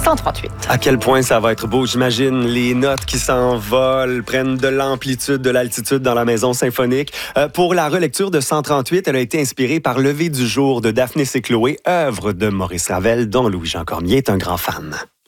138. À quel point ça va être beau, j'imagine. Les notes qui s'envolent, prennent de l'amplitude, de l'altitude dans la maison symphonique. Pour la relecture de 138, elle a été inspirée par Lever du jour de Daphnis et Chloé, œuvre de Maurice Ravel, dont Louis-Jean Cormier est un grand fan.